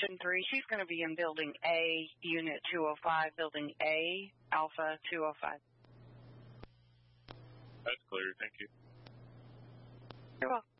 Station 3. She's going to be in Building A, Unit 205, Building A, Alpha 205. That's clear. Thank you. You're welcome.